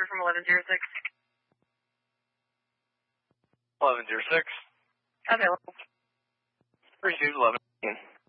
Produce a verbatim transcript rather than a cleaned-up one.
transfer from eleven zero six. eleven zero six. Available. Received eleven.